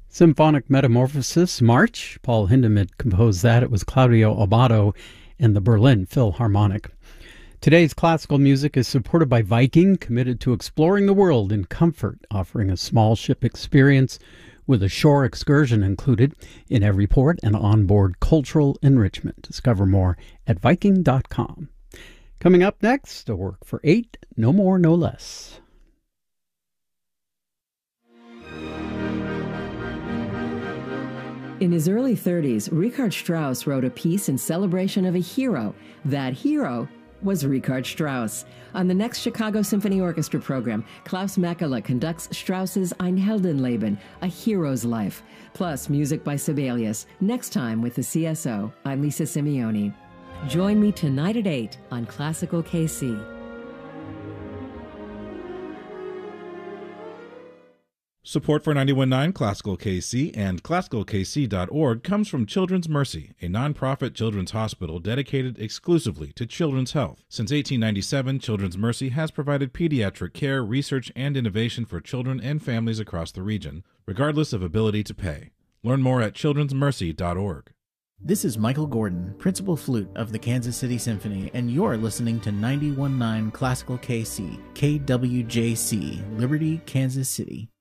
Symphonic Metamorphosis March. Paul Hindemith composed that. It was Claudio Abbado and the Berlin Philharmonic. Today's classical music is supported by Viking, committed to exploring the world in comfort, offering a small ship experience with a shore excursion included in every port and onboard cultural enrichment. Discover more at Viking.com. Coming up next, a work for 8, no more, no less. In his early 30s, Richard Strauss wrote a piece in celebration of a hero. That hero was Richard Strauss. On the next Chicago Symphony Orchestra program, Klaus Mekela conducts Strauss's Ein Heldenleben, A Hero's Life, plus music by Sibelius. Next time with the CSO, I'm Lisa Simeoni. Join me tonight at 8 on Classical KC. Support for 91.9 Classical KC and ClassicalKC.org comes from Children's Mercy, a nonprofit children's hospital dedicated exclusively to children's health. Since 1897, Children's Mercy has provided pediatric care, research, and innovation for children and families across the region, regardless of ability to pay. Learn more at childrensmercy.org. This is Michael Gordon, Principal Flute of the Kansas City Symphony, and you're listening to 91.9 Classical KC, KWJC, Liberty, Kansas City.